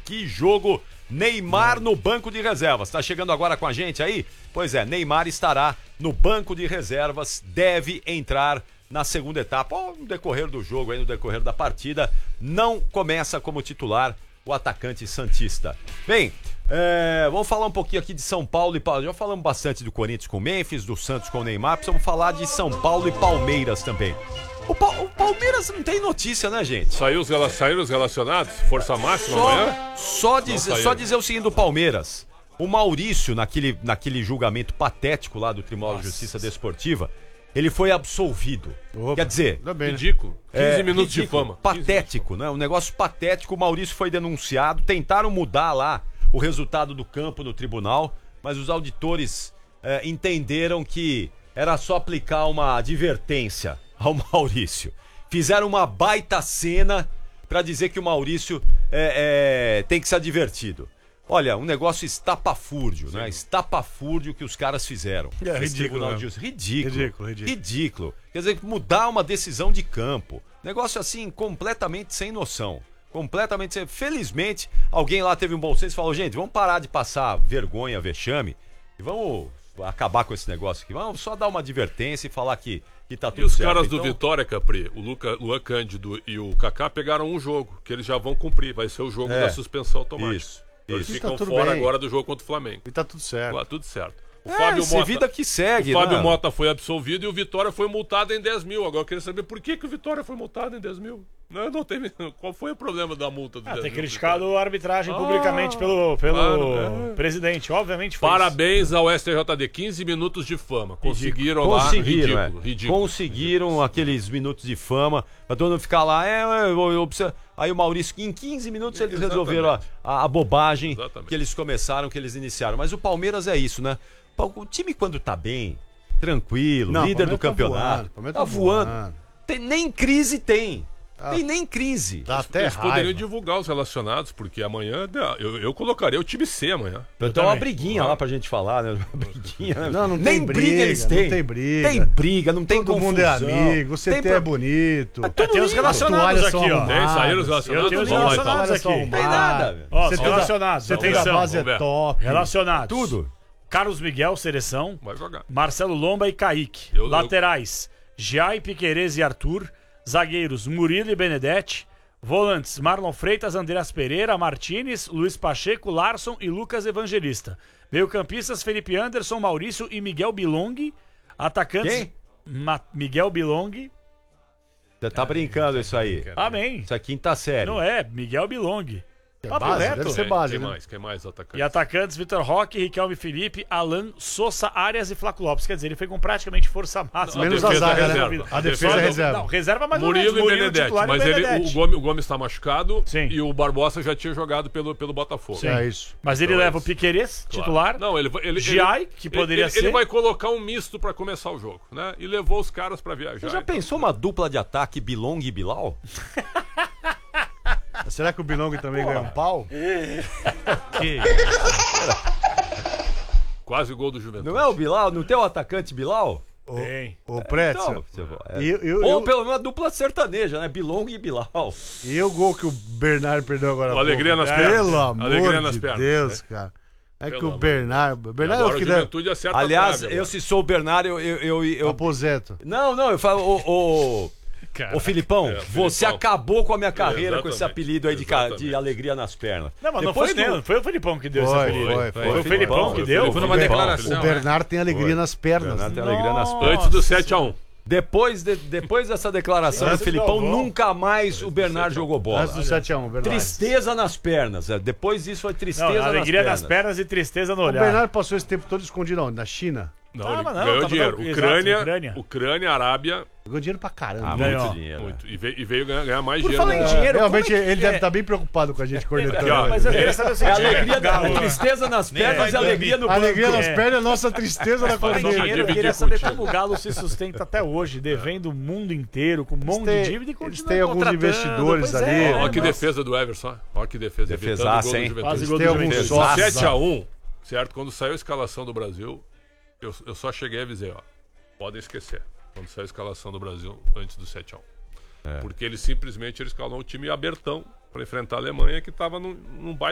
Que jogo! Neymar no banco de reservas. Tá chegando agora com a gente aí? Pois é, Neymar estará no banco de reservas, deve entrar na segunda etapa, ou no decorrer do jogo, aí no decorrer da partida. Não começa como titular o atacante santista. Bem, vamos falar um pouquinho aqui de São Paulo e Palmeiras. Já falamos bastante do Corinthians com o Memphis, do Santos com o Neymar. Precisamos falar de São Paulo e Palmeiras também. O Palmeiras não tem notícia, né, gente? Saíram os relacionados? Força máxima amanhã? Só dizer o seguinte do Palmeiras. O Maurício, naquele julgamento patético lá do Tribunal de Justiça Desportiva, ele foi absolvido. Opa, Quer dizer, Ridículo. 15 minutos ridículo, de fama. Patético, né? Um negócio patético. O Maurício foi denunciado. Tentaram mudar lá o resultado do campo no tribunal, mas os auditores entenderam que era só aplicar uma advertência ao Maurício. Fizeram uma baita cena pra dizer que o Maurício tem que ser advertido. Olha, um negócio estapafúrdio, né? Estapafúrdio que os caras fizeram. Ridículo. Ridículo. Quer dizer, mudar uma decisão de campo. Negócio assim, completamente sem noção. Completamente sem... Felizmente, alguém lá teve um bom senso e falou, gente, vamos parar de passar vergonha, vexame, e vamos acabar com esse negócio aqui. Vamos só dar uma advertência e falar que tá tudo certo. E os caras do Vitória, Capri, o Luan Cândido e o Kaká pegaram um jogo, que eles já vão cumprir. Vai ser o jogo da suspensão automática. Isso. Eles Isso ficam tá tudo fora bem. agora do jogo contra o Flamengo. E tá tudo certo. Lá, tudo certo. O Fábio Mota, vida que segue, o Fábio né? Mota foi absolvido e o Vitória foi multado em 10 mil. Agora eu queria saber por que o Vitória foi multado em 10 mil. Não teve. Qual foi o problema da multa do 10 Tem mil? criticado a arbitragem publicamente pelo presidente. Obviamente foi Parabéns ao STJD. 15 minutos de fama. Conseguiram lá. Ridículo. Conseguiram aqueles minutos de fama. Pra todo mundo ficar lá. Aí o Maurício, em 15 minutos eles resolveram a bobagem que eles começaram, que eles iniciaram. Mas o Palmeiras é isso, né? O time quando tá bem, tranquilo, líder do campeonato, tá voando. Nem crise tem. Tem nem crise. Dá até Eles raiva. poderiam divulgar os relacionados, porque amanhã eu colocaria o time C amanhã. Então uma briguinha lá pra gente falar, né? Uma briguinha, né? Não Nem tem briga eles têm. Não tem briga. Tem briga, não tem Todo confusão. mundo é amigo, o CT é bonito. Tem os relacionados aqui, ó. Tem, saíram os relacionados? Tem os Vamos lá, relacionados então. aqui. Não tem nada, velho. Ó, Você são tem relacionados. Você tem a Atenção. base vamos ver. top. Relacionados. Tudo. Carlos Miguel, seleção. Vai jogar. Marcelo Lomba e Kaique. Laterais, Jai, Piquerez e Arthur. Zagueiros, Murilo e Benedetti. Volantes, Marlon Freitas, Andreas Pereira, Martínez, Luiz Pacheco, Larson e Lucas Evangelista. Meio-campistas, Felipe Anderson, Maurício e Miguel Bilong. Atacantes, Quem? Miguel Bilong. Você tá brincando isso aí. Amém. Isso é quinta série. Não é, Miguel Bilong. Papo base, reto. deve ser base, né? Quem mais atacante? E atacantes, Vitor Roque, Riquelme Felipe, Alan, Sousa, Arias e Flaco Lopes. Quer dizer, ele foi com praticamente força máxima. Menos a defesa zaga, né? reserva. A defesa é reserva. Não, reserva mais ou Murilo menos. e Benedetti, titular mas e Benedetti. o Gomes está machucado. Sim. E o Barbosa já tinha jogado pelo Botafogo. Sim. É isso. Mas ele Então, leva o Piquerez, Claro. titular. Não, ele Giai, que poderia ser. Ele vai colocar um misto pra começar o jogo, né? E levou os caras pra viajar. Você já pensou uma dupla de ataque Bilong e Bilal? Será que o Bilong também ganha um pau? Quase o gol do Juventude. Não é o Bilal? Não tem o atacante Bilal? Tem. O Pretzel. Ou pelo menos uma dupla sertaneja, né? Bilong e Bilal. E o gol que o Bernardo perdeu agora? Alegria nas pernas. Pelo amor Alegria nas de pernas, Deus, né? cara. É que Pelo o amor Bernardo é Agora o o que dá. Juventude acerta Aliás, a trave agora. se sou o Bernardo, eu... Aposento. Não, eu falo... Ô Filipão, você Filipão. acabou com a minha carreira com esse Exatamente. apelido aí de Exatamente. alegria nas pernas. Não, mas Depois não foi o Felipão que deu esse Foi, apelido. foi. Foi o Felipão que deu. Foi numa declaração. O Bernardo tem alegria Foi. nas pernas. Bernardo tem alegria nas pernas. Antes do 7-1. Depois dessa declaração do Antes do Filipão, Galvão. nunca mais o Bernardo jogou bola. Antes do 7-1, Bernardo. Tristeza nas pernas. Depois disso foi tristeza Não, alegria nas nas pernas. pernas e tristeza no O olhar. Bernardo passou esse tempo todo escondido onde? Na China? Não, Ah, ele mas não, ganhou tava dinheiro. no- exato, Ucrânia, Arábia, Ganhou dinheiro pra caramba. Ganhou. Muito dinheiro. muito. E veio ganhar mais Por dinheiro. falar em né? dinheiro, Realmente como é que ele deve estar bem preocupado com a gente cornetando. Aqui, ó. Mas eu queria saber o É seguinte. alegria Galo, tristeza nas pernas e alegria no A alegria banco. nas pernas é nossa tristeza na Falar em corneta. dinheiro, eu dividir queria saber contigo. como o Galo se sustenta até hoje, devendo o mundo inteiro, com um monte de dívida e Eles continua têm alguns contratando. investidores Pois ali. é, Olha que mas- defesa do Everson. Olha que defesa. Defesaça, evitando o hein? gol do Quase Juventude. gol Tem do alguns Juventude. sócios. 7-1, certo? Quando saiu a escalação do Brasil, eu só cheguei e avisei, ó. Podem esquecer. Quando saiu a escalação do Brasil antes do 7-1. Porque ele escalou o time abertão para enfrentar a Alemanha, que estava num baita